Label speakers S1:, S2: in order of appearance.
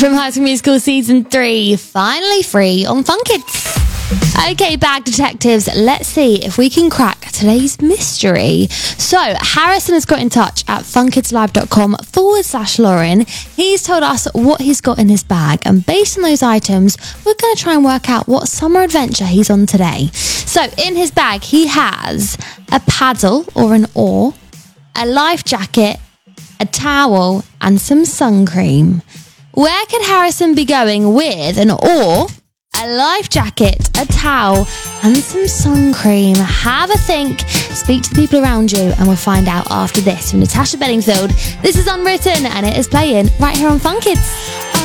S1: from High School Musical Season 3, finally free on Fun Kids. Okay, Bag Detectives, let's see if we can crack today's mystery. So, Harrison has got in touch at funkidslive.com/Lauren. He's told us what he's got in his bag, and based on those items, we're going to try and work out what summer adventure he's on today. So, in his bag, he has a paddle or an oar, a life jacket, a towel, and some sun cream. Where could Harrison be going with an oar, a life jacket, a towel, and some sun cream? Have a think, speak to the people around you, and we'll find out after this from Natasha Bedingfield. This is Unwritten, and it is playing right here on Fun Kids.